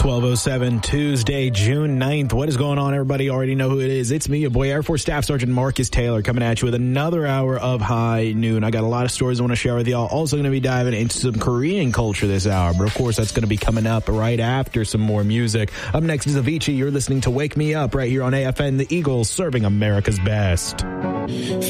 12:07 Tuesday, June 9th. What is going on, everybody? You already know who it is. It's me, your boy, Air Force Staff Sergeant Marcus Taylor, coming at you with another hour of High Noon. I got a lot of stories I want to share with y'all. Also going to be diving into some Korean culture this hour, but of course that's going to be coming up right after some more music. Up next is Avicii. You're listening to Wake Me Up right here on AFN, the Eagles, serving America's best.